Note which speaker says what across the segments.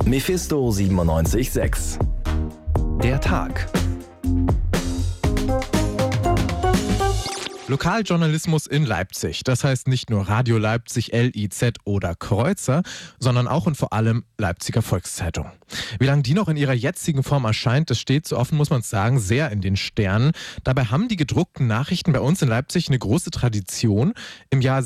Speaker 1: Mephisto 97.6. Der Tag.
Speaker 2: Lokaljournalismus in Leipzig. Das heißt nicht nur Radio Leipzig, LIZ oder Kreuzer, sondern auch und vor allem Leipziger Volkszeitung. Wie lange die noch in ihrer jetzigen Form erscheint, das steht, so offen muss man es sagen, sehr in den Sternen. Dabei haben die gedruckten Nachrichten bei uns in Leipzig eine große Tradition. Im Jahr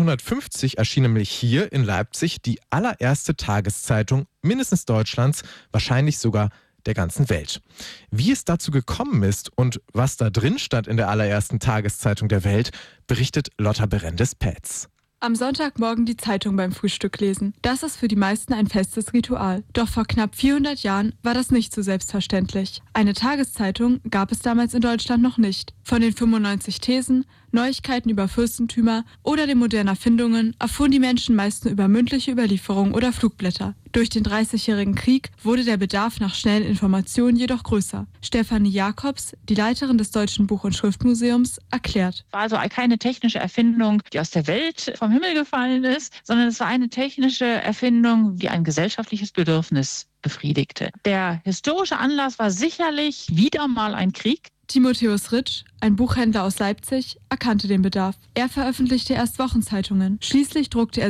Speaker 2: 1650 erschien nämlich hier in Leipzig die allererste Tageszeitung mindestens Deutschlands, wahrscheinlich sogar der ganzen Welt. Wie es dazu gekommen ist und was da drin stand in der allerersten Tageszeitung der Welt, berichtet Lotta Berendes-Pätz.
Speaker 3: Am Sonntagmorgen die Zeitung beim Frühstück lesen. Das ist für die meisten ein festes Ritual. Doch vor knapp 400 Jahren war das nicht so selbstverständlich. Eine Tageszeitung gab es damals in Deutschland noch nicht. Von den 95 Thesen, Neuigkeiten über Fürstentümer oder den modernen Erfindungen erfuhren die Menschen meist nur über mündliche Überlieferungen oder Flugblätter. Durch den 30-jährigen Krieg wurde der Bedarf nach schnellen Informationen jedoch größer. Stefanie Jacobs, die Leiterin des Deutschen Buch- und Schriftmuseums, erklärt.
Speaker 4: Es war also keine technische Erfindung, die aus der Welt vom Himmel gefallen ist, sondern es war eine technische Erfindung, die ein gesellschaftliches Bedürfnis befriedigte. Der historische Anlass war sicherlich wieder mal ein Krieg.
Speaker 3: Timotheus Ritsch, ein Buchhändler aus Leipzig, erkannte den Bedarf. Er veröffentlichte erst Wochenzeitungen. Schließlich druckte er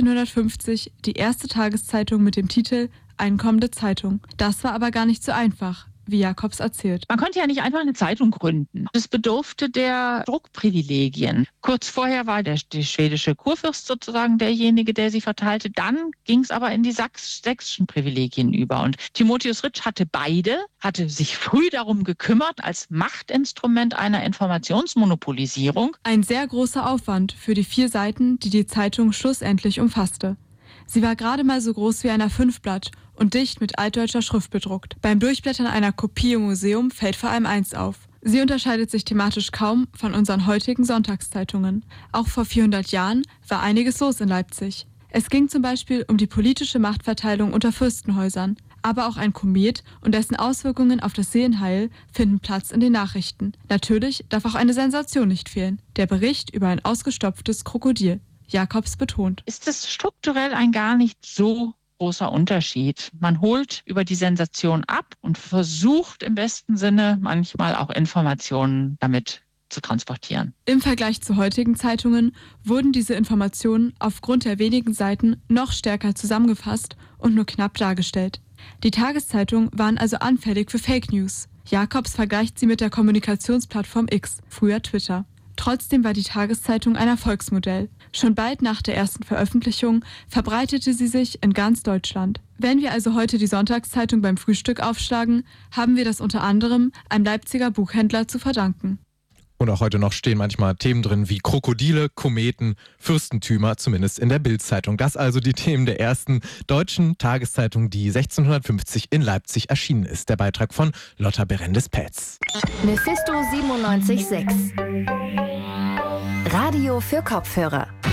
Speaker 3: 1650 die erste Tageszeitung mit dem Titel Einkommende Zeitung. Das war aber gar nicht so einfach, wie Jacobs erzählt.
Speaker 4: Man konnte ja nicht einfach eine Zeitung gründen. Es bedurfte der Druckprivilegien. Kurz vorher war der schwedische Kurfürst sozusagen derjenige, der sie verteilte. Dann ging es aber in die sächsischen Privilegien über. Und Timotheus Ritsch hatte beide, hatte sich früh darum gekümmert, als Machtinstrument einer Informationsmonopolisierung.
Speaker 3: Ein sehr großer Aufwand für die 4 Seiten, die die Zeitung schlussendlich umfasste. Sie war gerade mal so groß wie ein A5-Blatt und dicht mit altdeutscher Schrift bedruckt. Beim Durchblättern einer Kopie im Museum fällt vor allem eins auf. Sie unterscheidet sich thematisch kaum von unseren heutigen Sonntagszeitungen. Auch vor 400 Jahren war einiges los in Leipzig. Es ging zum Beispiel um die politische Machtverteilung unter Fürstenhäusern. Aber auch ein Komet und dessen Auswirkungen auf das Seelenheil finden Platz in den Nachrichten. Natürlich darf auch eine Sensation nicht fehlen. Der Bericht über ein ausgestopftes Krokodil. Jacobs betont.
Speaker 4: Ist es strukturell ein gar nicht so großer Unterschied. Man holt über die Sensation ab und versucht im besten Sinne manchmal auch Informationen damit zu transportieren.
Speaker 3: Im Vergleich zu heutigen Zeitungen wurden diese Informationen aufgrund der wenigen Seiten noch stärker zusammengefasst und nur knapp dargestellt. Die Tageszeitungen waren also anfällig für Fake News. Jacobs vergleicht sie mit der Kommunikationsplattform X, früher Twitter. Trotzdem war die Tageszeitung ein Erfolgsmodell. Schon bald nach der ersten Veröffentlichung verbreitete sie sich in ganz Deutschland. Wenn wir also heute die Sonntagszeitung beim Frühstück aufschlagen, haben wir das unter anderem einem Leipziger Buchhändler zu verdanken.
Speaker 2: Und auch heute noch stehen manchmal Themen drin wie Krokodile, Kometen, Fürstentümer, zumindest in der Bild-Zeitung. Das also die Themen der ersten deutschen Tageszeitung, die 1650 in Leipzig erschienen ist. Der Beitrag von Lotta Berendes-Pätz.
Speaker 5: Mephisto 97.6. Radio für Kopfhörer.